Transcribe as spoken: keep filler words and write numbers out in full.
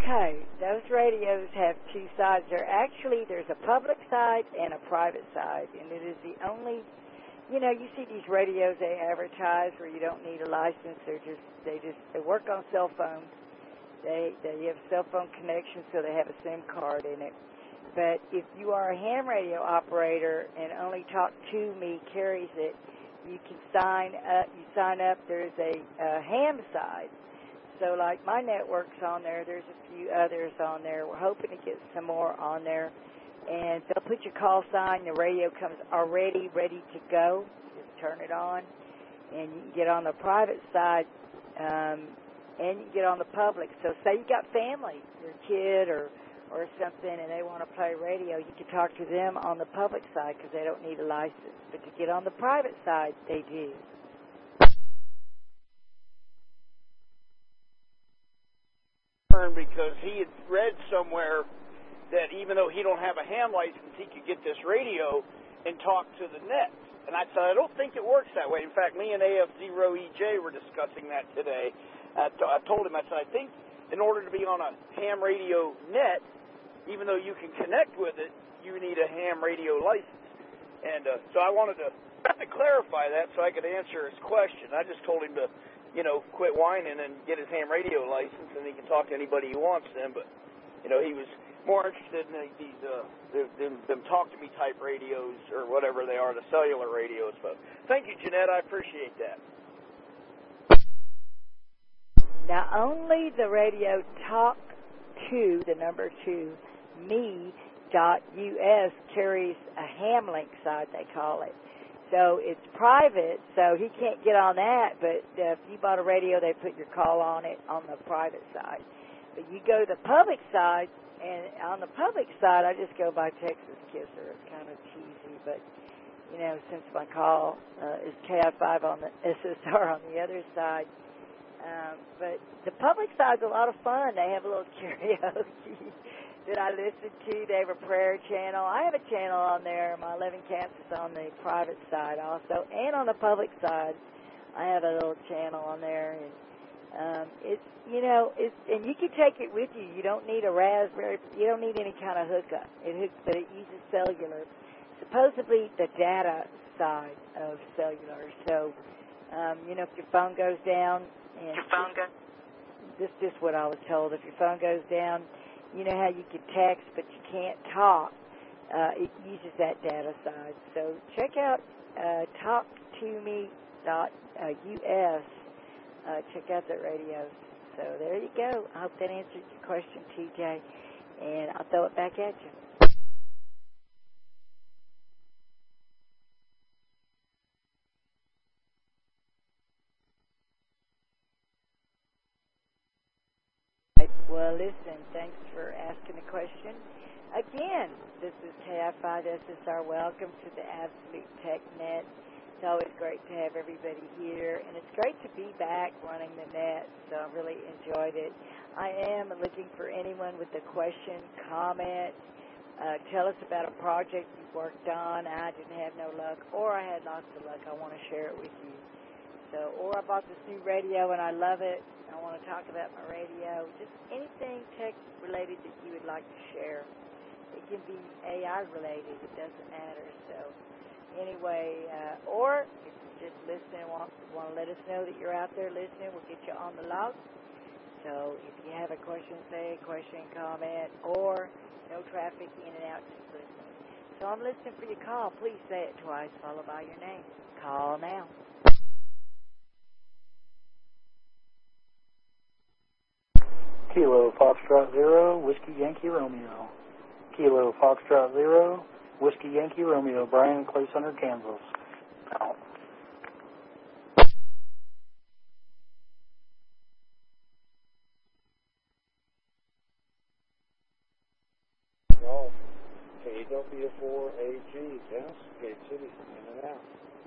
Okay, those radios have two sides. There actually, there's a public side and a private side, and it is the only, you know, you see these radios they advertise where you don't need a license. They're just, they just, they work on cell phones. They, they have cell phone connection, so they have a SIM card in it. But if you are a ham radio operator and only Talk to Me carries it, you can sign up. You sign up. There's a, a ham side. So, like my network's on there. There's a few others on there. We're hoping to get some more on there. And they'll put your call sign. The radio comes already ready to go. Just turn it on, and you can get on the private side, um, and you can get on the public. So, say you got family, your kid or or something, and they want to play radio, you can talk to them on the public side because they don't need a license. But to get on the private side, they do. Because he had read somewhere that even though he don't have a ham license, he could get this radio and talk to the net. And I said, I don't think it works that way. In fact, me and A F zero E J were discussing that today. I, t- I told him, I said, I think in order to be on a ham radio net, even though you can connect with it, you need a ham radio license. And uh, so I wanted to, to clarify that so I could answer his question. I just told him to, you know, quit whining and get his ham radio license, and he can talk to anybody he wants then. But, you know, he was more interested in these, uh, them, them talk-to-me type radios or whatever they are, the cellular radios. But thank you, Jeanette. I appreciate that. Now, only the radio Talk to, the number two, me dot U S carries a ham link side, they call it. So it's private, so he can't get on that, but uh, if you bought a radio, they put your call on it on the private side. But you go to the public side, and on the public side, I just go by Texas Kisser. It's kind of cheesy, but, you know, since my call uh, is K I five on the S S R on the other side. Um, but the public side's a lot of fun. They have a little karaoke that I listen to. They have a prayer channel. I have a channel on there. My eleven Cats is on the private side also. And on the public side, I have a little channel on there. And um, it's, you know, it's, and you can take it with you. You don't need a Raspberry. You don't need any kind of hookup. It hooks, but it uses cellular. Supposedly the data side of cellular. So, um, you know, if your phone goes down, and your phone goes. This is just what I was told. If your phone goes down, you know how you can text, but you can't talk. Uh, it uses that data side. So check out uh, talk to me dot U S. Uh, check out that radio. So there you go. I hope that answered your question, T J, and I'll throw it back at you. Well, listen, thanks for asking the question. Again, this is K I five S S R. Welcome to the Absolute Tech Net. It's always great to have everybody here, and it's great to be back running the net, so I really enjoyed it. I am looking for anyone with a question, comment, uh, tell us about a project you've worked on. I didn't have no luck, or I had lots of luck. I want to share it with you. So, or I bought this new radio, and I love it. I want to talk about my radio, just anything tech-related that you would like to share. It can be A I-related. It doesn't matter. So anyway, uh, or if you're just listening and want, want to let us know that you're out there listening, we'll get you on the log. So if you have a question, say a question, comment, or no traffic in and out, just listening. So I'm listening for your call. Please say it twice, followed by your name. Call now. Kilo Foxtrot Zero, Whiskey Yankee Romeo. Kilo Foxtrot Zero, Whiskey Yankee Romeo, Brian Clay Center, Kansas. Out. Golf, K W four A G, Dennis, Gate City, in and out.